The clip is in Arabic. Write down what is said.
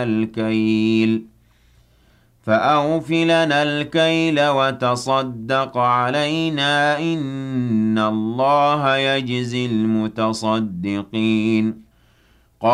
الكيل فأوف لنا الكيل وتصدق علينا إن الله يجزي المتصدقين